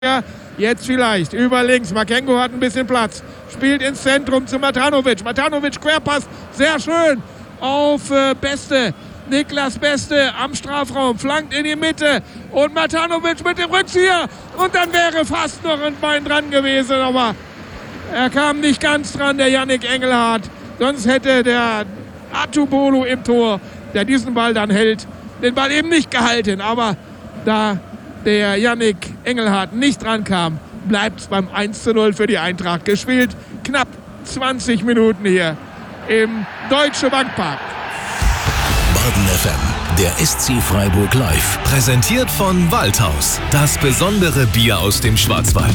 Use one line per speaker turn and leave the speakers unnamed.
Ja, jetzt vielleicht über links. Makengo hat ein bisschen Platz. Spielt ins Zentrum zu Matanovic. Matanovic Querpass. Sehr schön auf Beste. Niklas Beste am Strafraum. Flankt in die Mitte. Und Matanovic mit dem Rückzieher. Und dann wäre fast noch ein Bein dran gewesen. Aber er kam nicht ganz dran, der Yannick Engelhardt. Sonst hätte der Atubolu im Tor, der diesen Ball dann hält, den Ball eben nicht gehalten. Aber da der Yannick Engelhardt nicht dran kam, bleibt es beim 1:0 für die Eintracht. Gespielt knapp 20 Minuten hier im Deutsche Bankpark.
Baden FM, der SC Freiburg live. Präsentiert von Waldhaus. Das besondere Bier aus dem Schwarzwald.